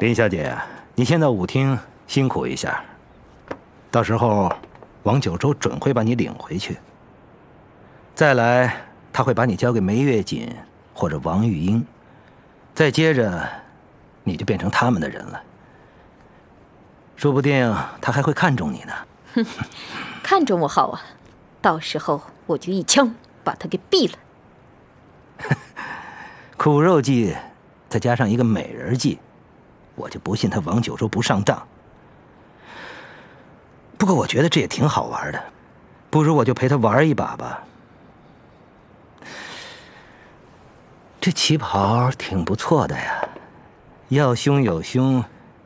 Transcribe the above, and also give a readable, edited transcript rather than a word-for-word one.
林小姐，你先到舞厅辛苦一下，到时候王九州准会把你领回去。再来，他会把你交给梅月锦或者王玉英，再接着，你就变成他们的人了。说不定他还会看中你呢。 哼，看中我好啊，到时候我就一枪把他给毙了。 苦肉计，再加上一个美人计，我就不信他王九州不上当。不过我觉得这也挺好玩的，不如我就陪他玩一把吧。这旗袍挺不错的呀，要凶有凶，